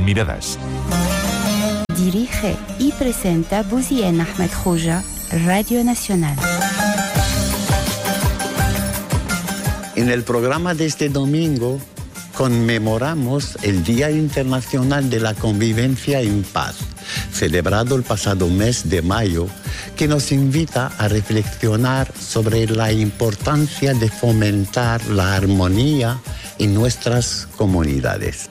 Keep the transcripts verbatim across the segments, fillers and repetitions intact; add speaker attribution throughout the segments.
Speaker 1: Miradas.
Speaker 2: Dirige y presenta Bouzien Ahmed Khouja, Radio Nacional.
Speaker 3: En el programa de este domingo conmemoramos el Día Internacional de la Convivencia en Paz, celebrado el pasado mes de mayo, que nos invita a reflexionar sobre la importancia de fomentar la armonía en nuestras comunidades.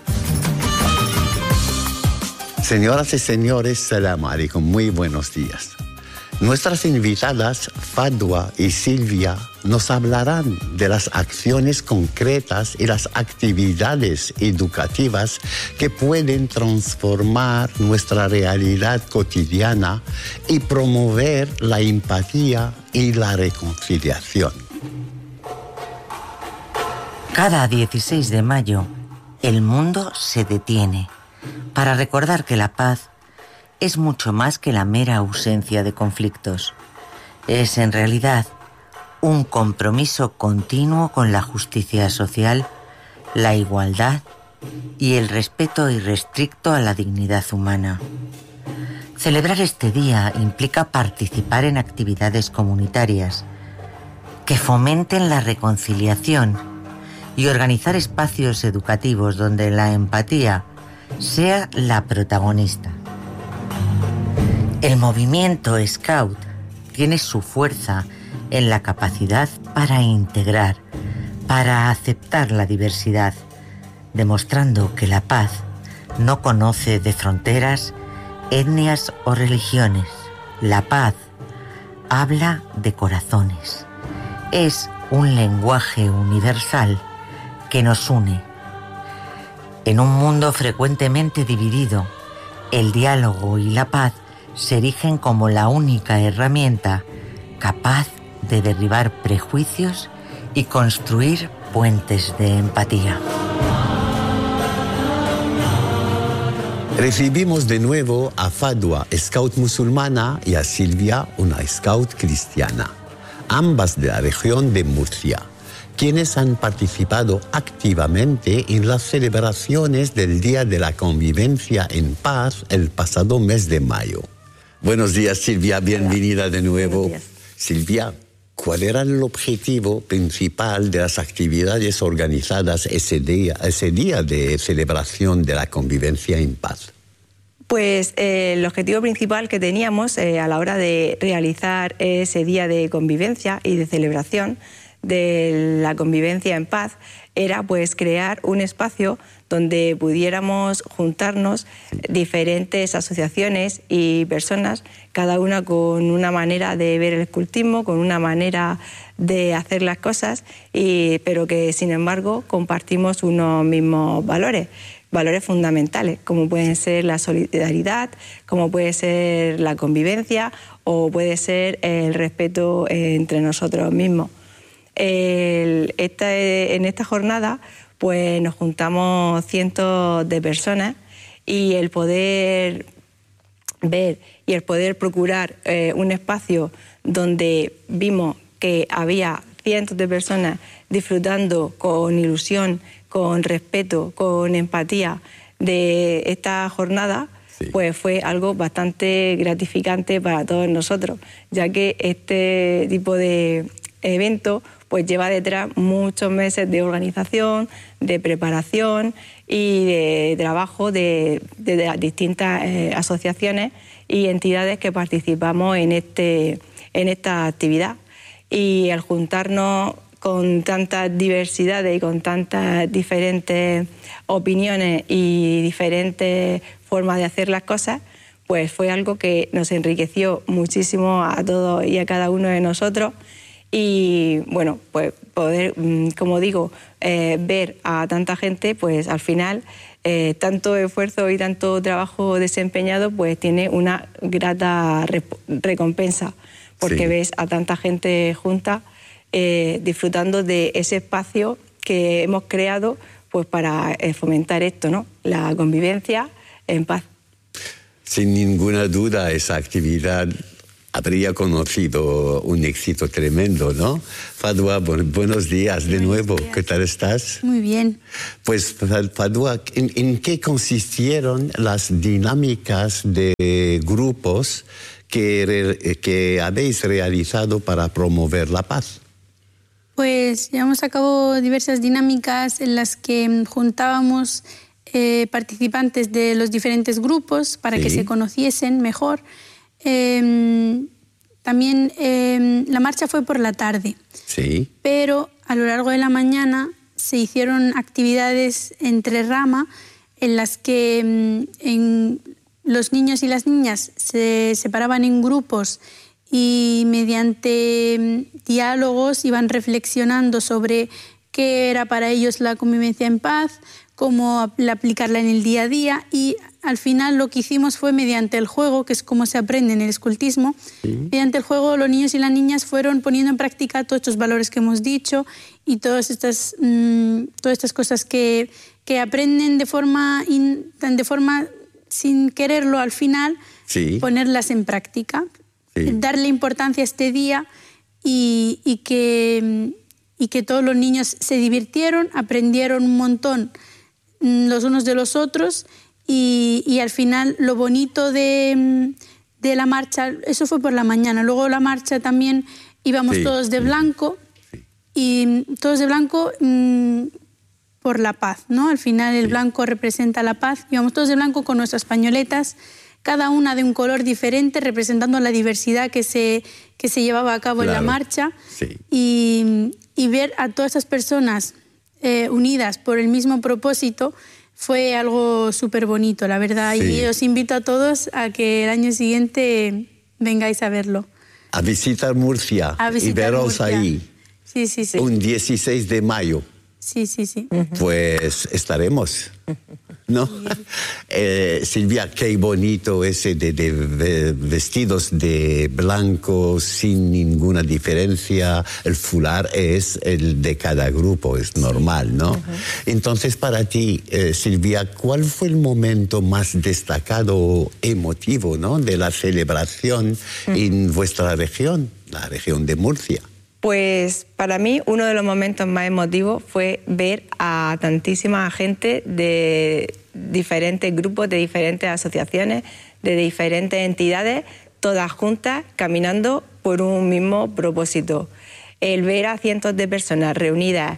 Speaker 3: Señoras y señores, salam alaikum, muy buenos días. Nuestras invitadas, Fadwa y Silvia, nos hablarán de las acciones concretas y las actividades educativas que pueden transformar nuestra realidad cotidiana y promover la empatía y la reconciliación.
Speaker 4: Cada dieciséis de mayo, el mundo se detiene para recordar que la paz es mucho más que la mera ausencia de conflictos. Es, en realidad, un compromiso continuo con la justicia social, la igualdad y el respeto irrestricto a la dignidad humana. Celebrar este día implica participar en actividades comunitarias que fomenten la reconciliación y organizar espacios educativos donde la empatía sea la protagonista. El movimiento Scout tiene su fuerza en la capacidad para integrar, para aceptar la diversidad, demostrando que la paz no conoce de fronteras, etnias o religiones. La paz habla de corazones. Es un lenguaje universal que nos une. En un mundo frecuentemente dividido, el diálogo y la paz se erigen como la única herramienta capaz de derribar prejuicios y construir puentes de empatía.
Speaker 3: Recibimos de nuevo a Fadwa, scout musulmana, y a Silvia, una scout cristiana, ambas de la región de Murcia, quienes han participado activamente en las celebraciones del Día de la Convivencia en Paz el pasado mes de mayo. Buenos días, Silvia, bienvenida de nuevo. Silvia, ¿cuál era el objetivo principal de las actividades organizadas ese día, ese día de celebración de la convivencia en paz?
Speaker 5: Pues eh, el objetivo principal que teníamos eh, a la hora de realizar ese día de convivencia y de celebración de la convivencia en paz era pues crear un espacio donde pudiéramos juntarnos diferentes asociaciones y personas, cada una con una manera de ver el escultismo, con una manera de hacer las cosas, y, pero que sin embargo compartimos unos mismos valores, valores fundamentales, como pueden ser la solidaridad, como puede ser la convivencia o puede ser el respeto entre nosotros mismos. El, esta, en esta jornada pues nos juntamos cientos de personas y el poder ver y el poder procurar eh, un espacio donde vimos que había cientos de personas disfrutando con ilusión, con respeto, con empatía de esta jornada, sí, pues fue algo bastante gratificante para todos nosotros, ya que este tipo de evento pues lleva detrás muchos meses de organización, de preparación y de trabajo de, de, de las distintas eh, asociaciones y entidades que participamos en, este, en esta actividad. Y al juntarnos con tantas diversidades y con tantas diferentes opiniones y diferentes formas de hacer las cosas, pues fue algo que nos enriqueció muchísimo a todos y a cada uno de nosotros. Y bueno, pues poder, como digo, eh, ver a tanta gente, pues al final eh, tanto esfuerzo y tanto trabajo desempeñado pues tiene una grata recompensa, porque sí, ves a tanta gente junta eh, disfrutando de ese espacio que hemos creado pues para eh, fomentar esto, ¿no? La convivencia en paz.
Speaker 3: Sin ninguna duda, esa actividad habría conocido un éxito tremendo, ¿no? Fadwa, bu buenos días de buenos nuevo. Días. ¿Qué tal estás?
Speaker 1: Muy bien.
Speaker 3: Pues, Fadwa, ¿en, ¿en qué consistieron las dinámicas de grupos que, que habéis realizado para promover la paz?
Speaker 1: Pues llevamos a cabo diversas dinámicas en las que juntábamos eh, participantes de los diferentes grupos para sí. que se conociesen mejor. Eh, también eh, la marcha fue por la tarde,
Speaker 3: sí.
Speaker 1: pero a lo largo de la mañana se hicieron actividades entre rama en las que en, los niños y las niñas se separaban en grupos y mediante diálogos iban reflexionando sobre qué era para ellos la convivencia en paz, cómo aplicarla en el día a día, y al final lo que hicimos fue mediante el juego, que es como se aprende en el escultismo, sí. mediante el juego los niños y las niñas fueron poniendo en práctica todos estos valores que hemos dicho y todas estas, mmm, todas estas cosas que, que aprenden de forma, in, de forma sin quererlo al final,
Speaker 3: sí.
Speaker 1: ponerlas en práctica, sí. darle importancia a este día y, y, que, y que todos los niños se divirtieron, aprendieron un montón los unos de los otros y, y al final lo bonito de, de la marcha, eso fue por la mañana, luego la marcha también íbamos sí, todos de blanco sí. y todos de blanco mmm, por la paz, ¿no? Al final el sí. blanco representa la paz, íbamos todos de blanco con nuestras pañoletas, cada una de un color diferente, representando la diversidad que se, que se llevaba a cabo claro. en la marcha
Speaker 3: sí.
Speaker 1: y, y ver a todas esas personas Eh, unidas por el mismo propósito fue algo súper bonito, la verdad. Sí. Y os invito a todos a que el año siguiente vengáis a verlo.
Speaker 3: A visitar Murcia
Speaker 1: a visitar
Speaker 3: y veros
Speaker 1: Murcia.
Speaker 3: ahí.
Speaker 1: Sí, sí, sí.
Speaker 3: Un dieciséis de mayo.
Speaker 1: Sí, sí, sí.
Speaker 3: Pues estaremos, ¿no? eh, Silvia, qué bonito ese de, de vestidos de blanco sin ninguna diferencia. El fular es el de cada grupo, es normal, ¿no? Uh-huh. Entonces, para ti, eh, Silvia, ¿cuál fue el momento más destacado, emotivo, ¿no? de la celebración uh-huh. en vuestra región, la región de Murcia?
Speaker 5: Pues para mí uno de los momentos más emotivos fue ver a tantísima gente de diferentes grupos, de diferentes asociaciones, de diferentes entidades, todas juntas, caminando por un mismo propósito. El ver a cientos de personas reunidas,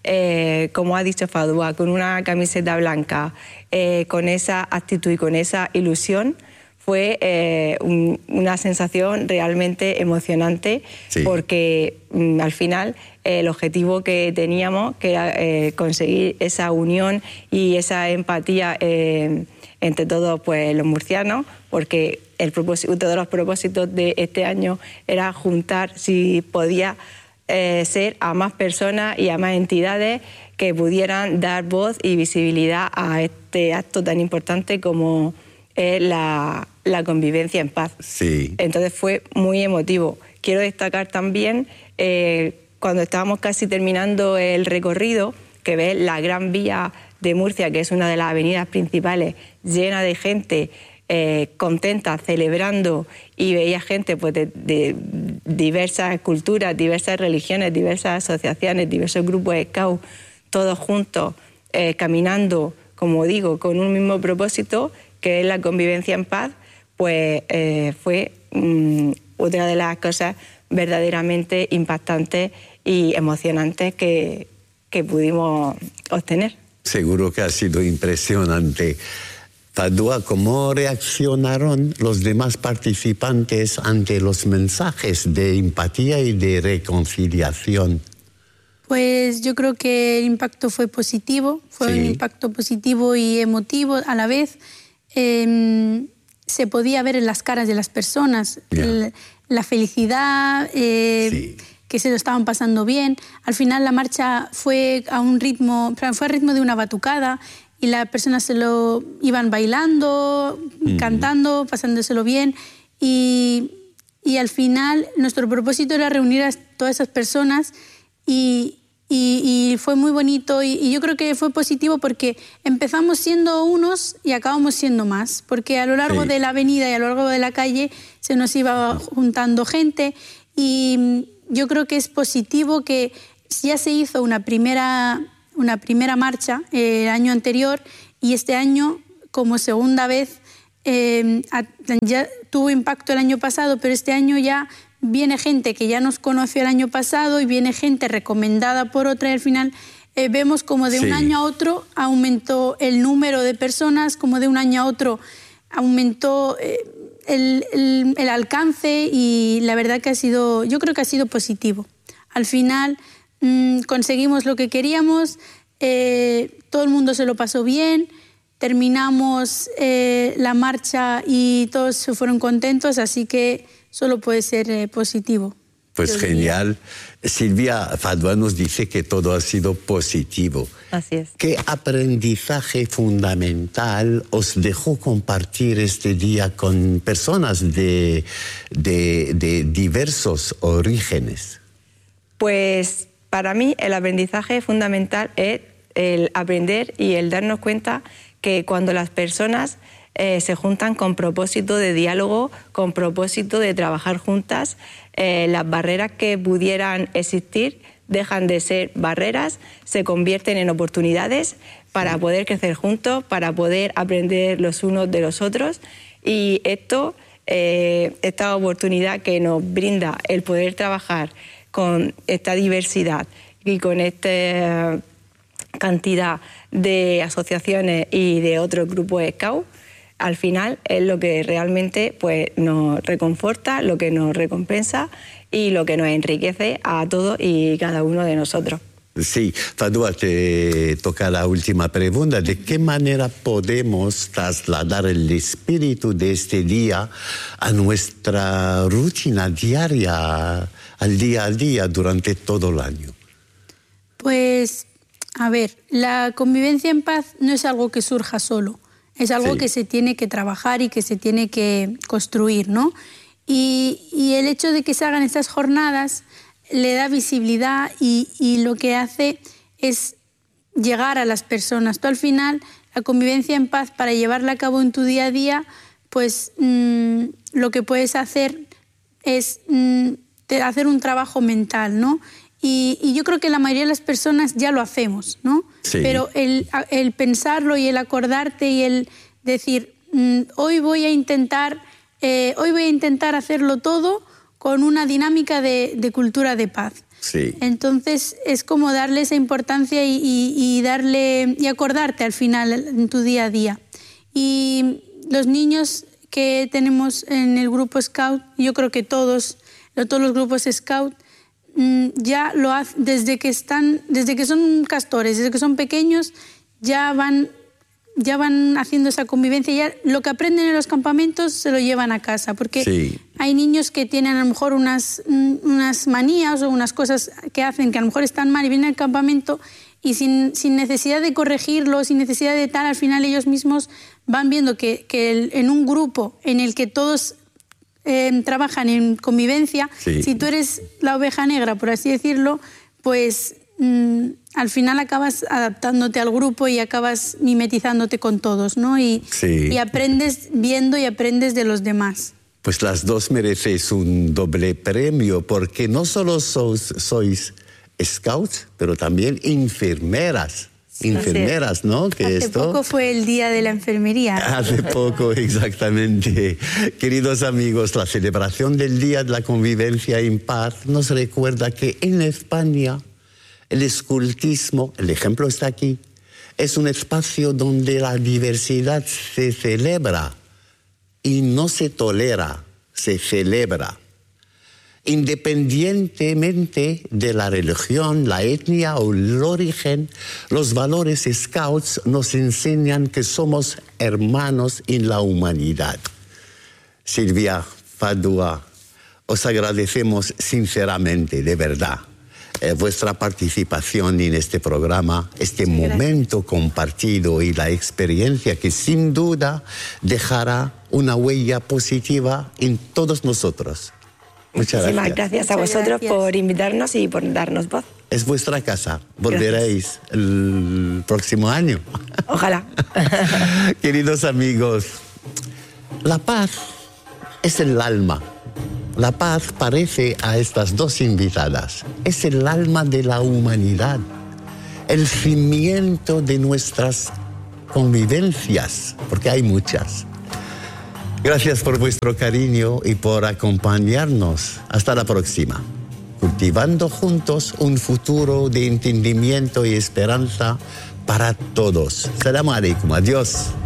Speaker 5: eh, como ha dicho Fadwa, con una camiseta blanca, eh, con esa actitud y con esa ilusión, fue eh, un, una sensación realmente emocionante sí. porque mm, al final eh, el objetivo que teníamos, que era eh, conseguir esa unión y esa empatía eh, entre todos pues, los murcianos, porque el propósito, uno de los propósitos de este año era juntar, si podía eh, ser, a más personas y a más entidades que pudieran dar voz y visibilidad a este acto tan importante como es la... la convivencia en paz.
Speaker 3: Sí.
Speaker 5: Entonces fue muy emotivo. Quiero destacar también eh, cuando estábamos casi terminando el recorrido, que ves la Gran Vía de Murcia, que es una de las avenidas principales, llena de gente eh, contenta, celebrando, y veía gente pues, de, de diversas culturas, diversas religiones, diversas asociaciones, diversos grupos de scout, todos juntos, eh, caminando, como digo, con un mismo propósito, que es la convivencia en paz. Pues eh, fue um, otra de las cosas verdaderamente impactantes y emocionantes que, que pudimos obtener.
Speaker 3: Seguro que ha sido impresionante. Fadwa, ¿cómo reaccionaron los demás participantes ante los mensajes de empatía y de reconciliación?
Speaker 1: Pues yo creo que el impacto fue positivo, fue sí. un impacto positivo y emotivo a la vez. Eh, se podía ver en las caras de las personas yeah. el, la felicidad, eh, sí. que se lo estaban pasando bien. Al final la marcha fue a un ritmo, fue al ritmo de una batucada y las personas se lo iban bailando, mm. cantando, pasándoselo bien. Y, y al final nuestro propósito era reunir a todas esas personas y, Y, y fue muy bonito y, y yo creo que fue positivo porque empezamos siendo unos y acabamos siendo más, porque a lo largo sí. de la avenida y a lo largo de la calle se nos iba juntando gente y yo creo que es positivo que ya se hizo una primera, una primera marcha eh, el año anterior y este año como segunda vez eh, ya tuvo impacto el año pasado, pero este año ya viene gente que ya nos conoció el año pasado y viene gente recomendada por otra y al final eh, vemos como de sí. un año a otro aumentó el número de personas, como de un año a otro aumentó eh, el, el, el alcance y la verdad que ha sido, yo creo que ha sido positivo. Al final mmm, conseguimos lo que queríamos, eh, todo el mundo se lo pasó bien, terminamos eh, la marcha y todos se fueron contentos, así que solo puede ser eh, positivo.
Speaker 3: Pues genial. Silvia Fadua nos dice que todo ha sido positivo.
Speaker 5: Así es.
Speaker 3: ¿Qué aprendizaje fundamental os dejó compartir este día con personas de, de, de diversos orígenes?
Speaker 5: Pues para mí el aprendizaje fundamental es el aprender y el darnos cuenta que cuando las personas Eh, se juntan con propósito de diálogo, con propósito de trabajar juntas, eh, las barreras que pudieran existir dejan de ser barreras, se convierten en oportunidades para poder crecer juntos, para poder aprender los unos de los otros y esto, eh, esta oportunidad que nos brinda el poder trabajar con esta diversidad y con esta cantidad de asociaciones y de otros grupos Scout, al final es lo que realmente pues, nos reconforta, lo que nos recompensa y lo que nos enriquece a todos y cada uno de nosotros.
Speaker 3: Sí, Fadua, te toca la última pregunta. ¿De qué manera podemos trasladar el espíritu de este día a nuestra rutina diaria, al día a día, durante todo el año?
Speaker 1: Pues, a ver, la convivencia en paz no es algo que surja solo. Es algo sí. que se tiene que trabajar y que se tiene que construir, ¿no? Y, y el hecho de que se hagan estas jornadas le da visibilidad y, y lo que hace es llegar a las personas. Tú al final, la convivencia en paz, para llevarla a cabo en tu día a día, pues mmm, lo que puedes hacer es mmm, hacer un trabajo mental, ¿no? Y, y yo creo que la mayoría de las personas ya lo hacemos, ¿no? Sí. Pero el, el pensarlo y el acordarte y el decir, mmm, hoy voy a intentar, eh, hoy voy a intentar hacerlo todo con una dinámica de, de cultura de paz.
Speaker 3: Sí.
Speaker 1: Entonces es como darle esa importancia y, y, y darle y acordarte al final en tu día a día. Y los niños que tenemos en el grupo Scout, yo creo que todos, todos los grupos Scout ya lo hacen desde que están, desde que son castores, desde que son pequeños, ya van, ya van haciendo esa convivencia. Ya lo que aprenden en los campamentos se lo llevan a casa, porque sí. hay niños que tienen a lo mejor unas, unas manías o unas cosas que hacen que a lo mejor están mal y vienen al campamento y sin, sin necesidad de corregirlo, sin necesidad de tal, al final ellos mismos van viendo que, que el, en un grupo en el que todos Eh, trabajan en convivencia, sí. si tú eres la oveja negra, por así decirlo, pues mmm, al final acabas adaptándote al grupo y acabas mimetizándote con todos, ¿no? Y, sí. y aprendes viendo y aprendes de los demás.
Speaker 3: Pues las dos merecéis un doble premio, porque no solo sois, sois scouts, pero también enfermeras. Enfermeras, ¿no? Que
Speaker 1: hace
Speaker 3: esto...
Speaker 1: poco fue el día de la enfermería.
Speaker 3: Hace poco, exactamente. Queridos amigos, la celebración del Día de la Convivencia en Paz nos recuerda que en España el escultismo, el ejemplo está aquí, es un espacio donde la diversidad se celebra y no se tolera, se celebra. Independientemente de la religión, la etnia o el origen, los valores Scouts nos enseñan que somos hermanos en la humanidad. Silvia Fadua, os agradecemos sinceramente, de verdad, eh, vuestra participación en este programa, este Muchas momento gracias. compartido y la experiencia que sin duda dejará una huella positiva en todos nosotros. Muchas
Speaker 5: Muchísimas
Speaker 3: gracias.
Speaker 5: gracias a
Speaker 1: Muchas
Speaker 5: vosotros
Speaker 1: gracias.
Speaker 5: por invitarnos y por darnos voz.
Speaker 3: es vuestra casa. Volveréis Gracias. el próximo año.
Speaker 5: Ojalá.
Speaker 3: Queridos amigos, la paz es el alma. La paz parece a estas dos invitadas. Es el alma de la humanidad, el cimiento de nuestras convivencias, porque hay muchas. Gracias por vuestro cariño y por acompañarnos. Hasta la próxima. Cultivando juntos un futuro de entendimiento y esperanza para todos. Salam alaikum. Adiós.